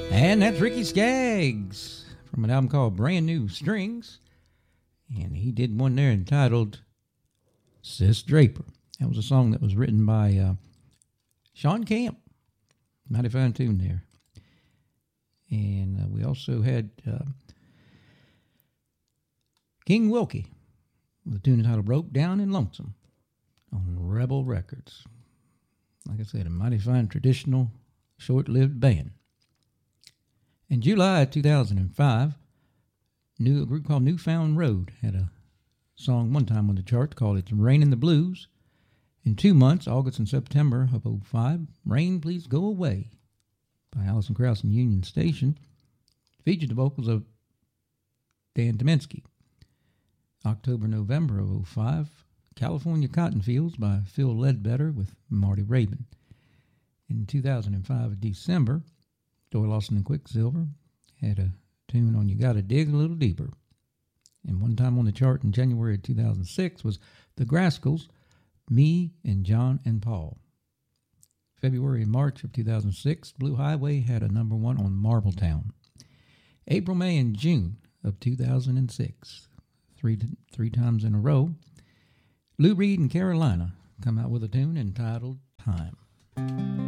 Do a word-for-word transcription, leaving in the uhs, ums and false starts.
And that's Ricky Skaggs from an album called Brand New Strings. And he did one there entitled Sis Draper. That was a song that was written by uh, Sean Camp. Mighty fine tune there. And uh, we also had uh, King Wilkie with a tune entitled Broke Down and Lonesome on Rebel Records. Like I said, a mighty fine traditional short-lived band. In July of two thousand five, new, a group called Newfound Road had a song one time on the chart called It's Raining the Blues. In two months, August and September of oh five, Rain Please Go Away by Alison Krauss and Union Station featured the vocals of Dan Tyminski. October, November of oh five, California Cotton Fields by Phil Ledbetter with Marty Rabin. In two thousand five, December, Doyle Lawson and Quicksilver had a tune on You Gotta Dig a Little Deeper. And one time on the chart in January of two thousand six was The Grascals, Me and John and Paul. February and March of two thousand six, Blue Highway had a number one on Marbletown. April, May, and June of two thousand six, three, three times in a row, Lou Reed and Carolina come out with a tune entitled Time.